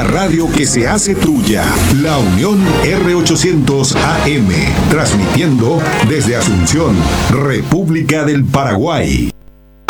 una radio que se hace tuya. La Unión R800 AM, transmitiendo desde Asunción, República del Paraguay.